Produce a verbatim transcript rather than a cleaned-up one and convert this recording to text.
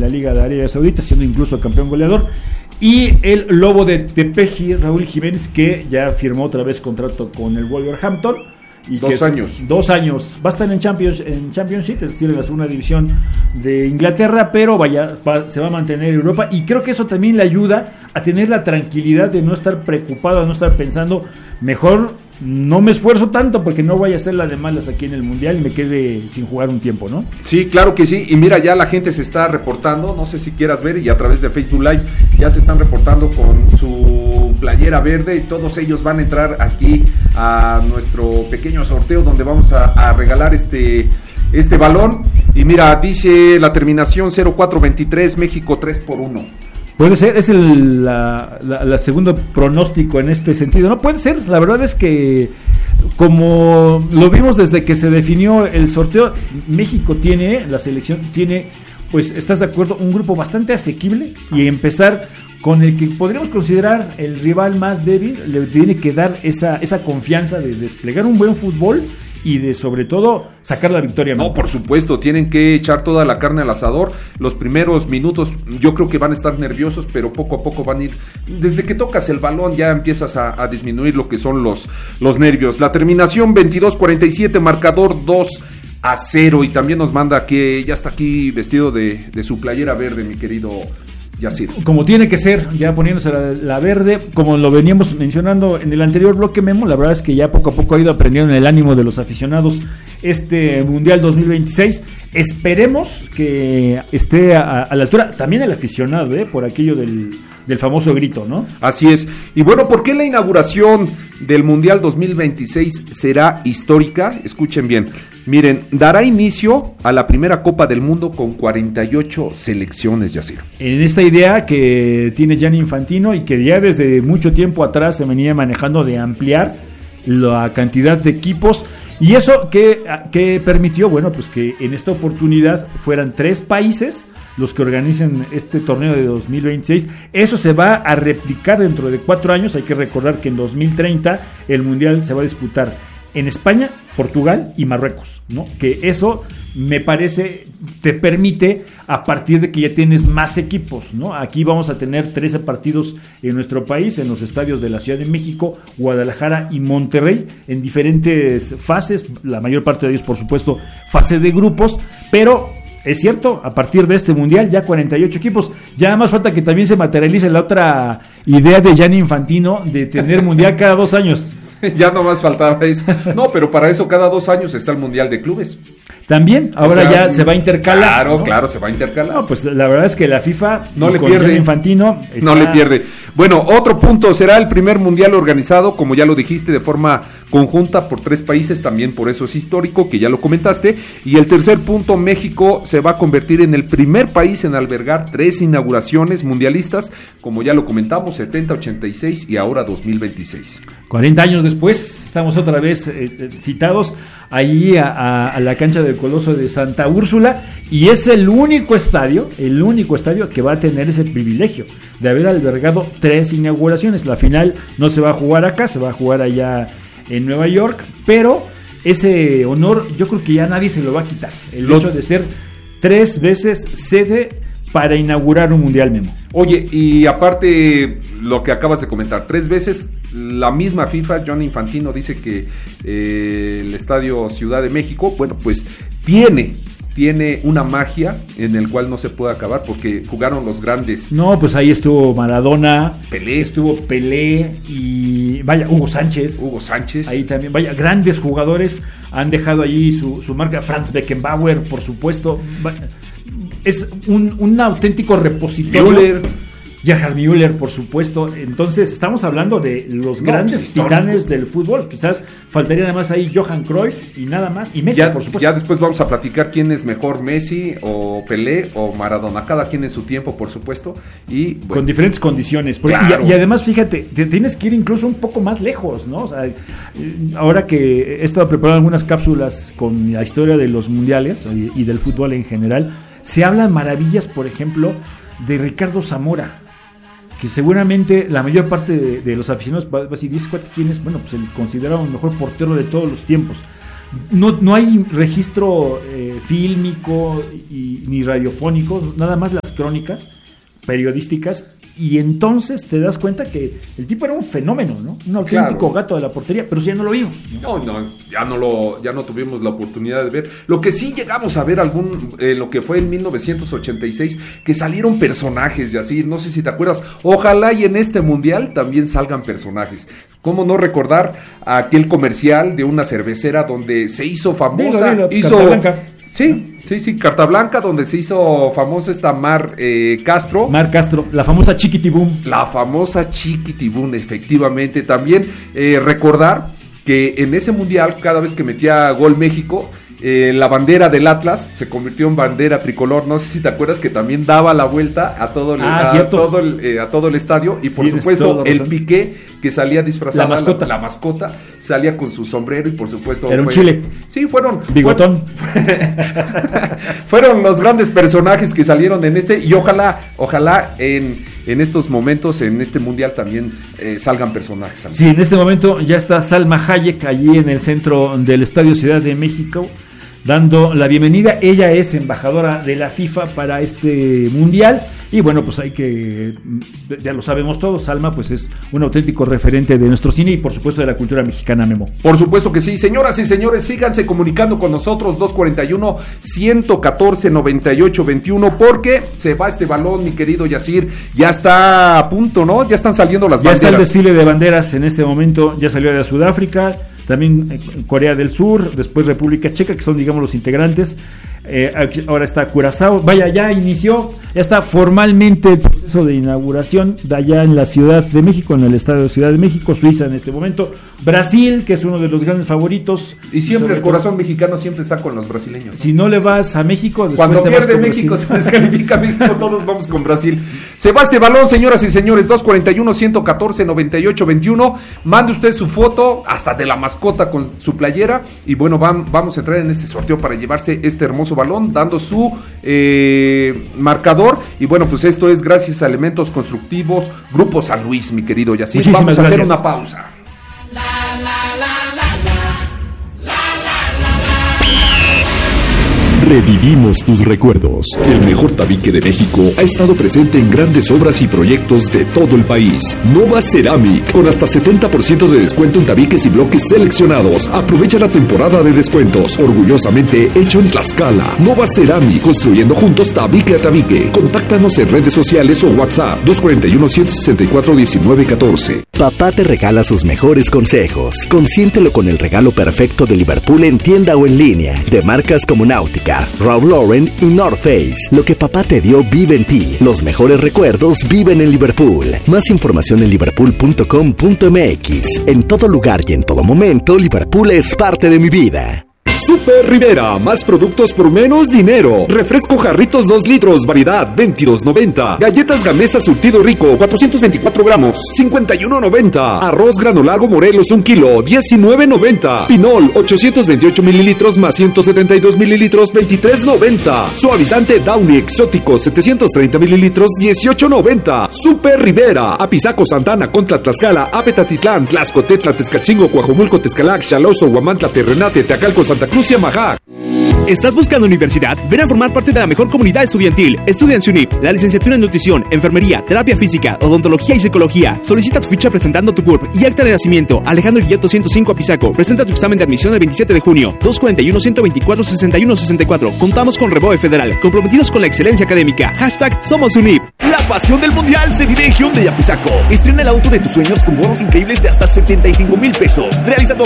la Liga de Arabia Saudita, siendo incluso campeón goleador. Y el Lobo de Tepeji, Raúl Jiménez, que ya firmó otra vez contrato con el Wolverhampton. Y dos que años. Dos años. Va a estar en, Champions, en Championship, es decir, en la segunda división de Inglaterra, pero vaya, va, se va a mantener en Europa. Y creo que eso también le ayuda a tener la tranquilidad de no estar preocupado, de no estar pensando, mejor no me esfuerzo tanto porque no vaya a hacer la de malas aquí en el Mundial y me quede sin jugar un tiempo, ¿no? Sí, claro que sí. Y mira, ya la gente se está reportando, no sé si quieras ver, y a través de Facebook Live ya se están reportando con su playera verde, y todos ellos van a entrar aquí a nuestro pequeño sorteo donde vamos a, a regalar este, este balón. Y mira, dice la terminación cero cuatro veintitrés, México tres por uno. Puede ser, es el la, la, la segundo pronóstico en este sentido. No puede ser, la verdad es que como lo vimos desde que se definió el sorteo, México tiene, la selección tiene, pues, ¿estás de acuerdo? Un grupo bastante asequible, y empezar con el que podríamos considerar el rival más débil, le tiene que dar esa, esa confianza de desplegar un buen fútbol y de, sobre todo, sacar la victoria. No, por supuesto, tienen que echar toda la carne al asador. Los primeros minutos yo creo que van a estar nerviosos, pero poco a poco van a ir, desde que tocas el balón ya empiezas a, a disminuir lo que son los, los nervios. La terminación veintidós cuarenta y siete, marcador dos a cero, y también nos manda que ya está aquí vestido de, de su playera verde, mi querido Yacir. Como tiene que ser, ya poniéndose la, la verde, como lo veníamos mencionando en el anterior bloque, Memo, la verdad es que ya poco a poco ha ido aprendiendo en el ánimo de los aficionados este Mundial dos mil veintiséis. Esperemos que esté a, a la altura también el aficionado, ¿eh? Por aquello del, del famoso grito, ¿no? Así es. Y bueno, ¿por qué la inauguración del Mundial dos mil veintiséis será histórica? Escuchen bien. Miren, dará inicio a la primera Copa del Mundo con cuarenta y ocho selecciones, Yacir. En esta idea que tiene Gianni Infantino y que ya desde mucho tiempo atrás se venía manejando de ampliar la cantidad de equipos, y eso que, que permitió, bueno, pues que en esta oportunidad fueran tres países los que organicen este torneo de dos mil veintiséis. Eso se va a replicar dentro de cuatro años. Hay que recordar que en dos mil treinta el Mundial se va a disputar en España, Portugal y Marruecos, ¿no? Que eso me parece te permite, a partir de que ya tienes más equipos, ¿no? Aquí vamos a tener trece partidos en nuestro país, en los estadios de la Ciudad de México, Guadalajara y Monterrey, en diferentes fases, la mayor parte de ellos, por supuesto, fase de grupos, pero es cierto, a partir de este Mundial ya cuarenta y ocho equipos. Ya más falta que también se materialice la otra idea de Gianni Infantino de tener Mundial cada dos años. Ya no más faltaba eso. No, pero para eso cada dos años está el Mundial de Clubes. También, ahora o sea, ya se va a intercalar. Claro, ¿no? claro, se va a intercalar. No, pues la verdad es que la FIFA no le pierde. Infantino está... No le pierde. Bueno, otro punto, será el primer mundial organizado, como ya lo dijiste, de forma conjunta por tres países, también por eso es histórico, que ya lo comentaste. Y el tercer punto, México se va a convertir en el primer país en albergar tres inauguraciones mundialistas, como ya lo comentamos, setenta, ochenta y seis y ahora dos mil veintiséis. cuarenta años después, estamos otra vez eh, citados ahí a, a, a la cancha del Coloso de Santa Úrsula, y es el único estadio, el único estadio que va a tener ese privilegio de haber albergado tres inauguraciones. La final no se va a jugar acá, se va a jugar allá en Nueva York, pero ese honor yo creo que ya nadie se lo va a quitar, el lo... hecho de ser tres veces sede para inaugurar un mundial, Memo. Oye, y aparte lo que acabas de comentar, tres veces la misma FIFA, Gianni Infantino dice que eh, el Estadio Ciudad de México, bueno, pues tiene tiene una magia en el cual no se puede acabar porque jugaron los grandes. No, pues ahí estuvo Maradona, Pelé, estuvo Pelé y vaya, Hugo Sánchez. Hugo Sánchez. Ahí también, vaya, grandes jugadores han dejado allí su, su marca. Franz Beckenbauer, por supuesto. Es un, un auténtico repositorio. Müller. Gerhard Müller, por supuesto. Entonces, estamos hablando de los no, grandes pues, titanes del fútbol. Quizás faltaría nada más ahí Johan Cruyff y nada más. Y Messi, ya, por supuesto. Ya después vamos a platicar quién es mejor, Messi o Pelé o Maradona. Cada quien en su tiempo, por supuesto. Y bueno, con diferentes condiciones. Claro. Y, y además, fíjate, te tienes que ir incluso un poco más lejos, ¿no? O sea, ahora que he estado preparando algunas cápsulas con la historia de los mundiales y, y del fútbol en general, se hablan maravillas, por ejemplo, de Ricardo Zamora, que seguramente la mayor parte de, de los aficionados va a decir, ¿quién es? Bueno, pues el considerado el mejor portero de todos los tiempos. no, no hay registro eh, fílmico y, ni radiofónico, nada más las crónicas periodísticas, y entonces te das cuenta que el tipo era un fenómeno, ¿no? Un auténtico claro. gato de la portería, pero ya no lo vimos, ¿no? No, no, ya no lo, ya no tuvimos la oportunidad de ver. Lo que sí llegamos a ver algún, eh, lo que fue en mil novecientos ochenta y seis, que salieron personajes y así, no sé si te acuerdas, ojalá y en este mundial también salgan personajes. ¿Cómo no recordar aquel comercial de una cervecera donde se hizo famosa, dilo, dilo, hizo... Sí, sí, sí, Carta Blanca, donde se hizo famosa esta Mar eh, Castro. Mar Castro, la famosa Chiquitibum. La famosa Chiquitibum, efectivamente. También eh, recordar que en ese mundial, cada vez que metía gol México, eh, la bandera del Atlas se convirtió en bandera tricolor. No sé si te acuerdas que también daba la vuelta a todo el, ah, a todo el, eh, a todo el estadio. Y por Tienes supuesto el Piqué, que salía disfrazado, la mascota. La, la mascota salía con su sombrero y por supuesto era un fue, chile. Sí, fueron bigotón. Fueron los grandes personajes que salieron en este, y ojalá, ojalá en, en estos momentos, en este mundial también eh, salgan personajes. ¿Sabes? Sí, en este momento ya está Salma Hayek allí en el centro del Estadio Ciudad de México, dando la bienvenida. Ella es embajadora de la FIFA para este mundial. Y bueno, pues hay que, ya lo sabemos todos, Salma pues es un auténtico referente de nuestro cine y por supuesto de la cultura mexicana, Memo. Por supuesto que sí. Señoras y señores, síganse comunicando con nosotros, dos cuarenta y uno, ciento catorce, noventa y ocho veintiuno, porque se va este balón, mi querido Yacir, ya está a punto, ¿no? Ya están saliendo las ya banderas. Ya está el desfile de banderas en este momento, ya salió de Sudáfrica, también Corea del Sur, después República Checa, que son, digamos, los integrantes. Eh, ahora está Curazao, vaya, ya inició, ya está formalmente el proceso de inauguración de allá en la Ciudad de México, en el Estadio de Ciudad de México, Suiza en este momento, Brasil, que es uno de los grandes favoritos. Y siempre el corazón mexicano siempre está con los brasileños, ¿no? Si no le vas a México, después cuando te pierde vas México, Brasil. Se descalifica México, todos vamos con Brasil. Se va este balón, señoras y señores, dos cuarenta y uno, ciento catorce, noventa y ocho veintiuno. Mande usted su foto, hasta de la mascota con su playera, y bueno, van, vamos a entrar en este sorteo para llevarse este hermoso balón, dando su eh, marcador. Y bueno, pues esto es gracias a Elementos Constructivos Grupo San Luis, mi querido Yacir. Muchísimas Vamos a gracias. hacer una pausa. La, la, la, la, la, la, Revivimos tus recuerdos. El mejor tabique de México ha estado presente en grandes obras y proyectos de todo el país. Nova Ceramic, con hasta setenta por ciento de descuento en tabiques y bloques seleccionados. Aprovecha la temporada de descuentos. Orgullosamente hecho en Tlaxcala. Nova Ceramic, construyendo juntos tabique a tabique. Contáctanos en redes sociales o WhatsApp dos cuarenta y uno, ciento sesenta y cuatro, diecinueve catorce. Papá te regala sus mejores consejos. Consiéntelo con el regalo perfecto de Liverpool en tienda o en línea. De marcas como Náutica, Ralph Lauren y North Face. Lo que papá te dio vive en ti. Los mejores recuerdos viven en Liverpool. Más información en liverpool punto com punto m x. En todo lugar y en todo momento, Liverpool es parte de mi vida. Super Rivera, más productos por menos dinero. Refresco Jarritos dos litros, variedad veintidós noventa. Galletas Gamesa surtido rico, cuatrocientos veinticuatro gramos, cincuenta y uno noventa. Arroz granulado Morelos un kilo, diecinueve noventa. Pinol ochocientos veintiocho mililitros más ciento setenta y dos mililitros, veintitrés noventa. Suavizante Downy exótico setecientos treinta mililitros, dieciocho noventa. Super Rivera, Apizaco, Santana, Contla, Tlaxcala, Apetatitlán, Tlaxcotetla, Tezcatzingo, Coajomulco, Tezcalac, Xalosto, Huamantla, Terrenate, Teacalco, Santa Cruz y Amajac. ¿Estás buscando universidad? Ven a formar parte de la mejor comunidad estudiantil. Estudia en SUNIP, la licenciatura en nutrición, enfermería, terapia física, odontología y psicología. Solicita tu ficha presentando tu C U R P y acta de nacimiento. Alejandro Guilleto ciento cinco Apizaco. Presenta tu examen de admisión el veintisiete de junio. dos cuarenta y uno, ciento veinticuatro, sesenta y uno sesenta y cuatro. Contamos con Reboe Federal, comprometidos con la excelencia académica. Hashtag Somos SUNIP. La pasión del mundial se vive en Hyundai Apizaco. Estrena el auto de tus sueños con bonos increíbles de hasta setenta y cinco mil pesos. Realiza tu